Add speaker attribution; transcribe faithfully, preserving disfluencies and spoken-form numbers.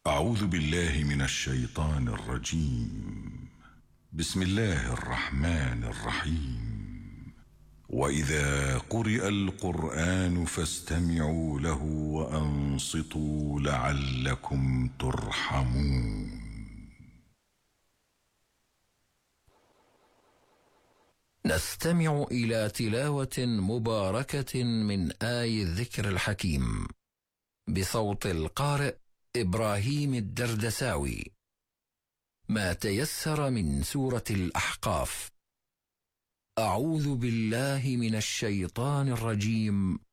Speaker 1: أعوذ بالله من الشيطان الرجيم. بسم الله الرحمن الرحيم. وإذا قرئ القرآن فاستمعوا له وأنصتوا لعلكم ترحمون.
Speaker 2: نستمع إلى تلاوة مباركة من آي الذكر الحكيم بصوت القارئ إبراهيم الدردساوي. ما تيسر من سورة الأحقاف. أعوذ بالله من الشيطان الرجيم.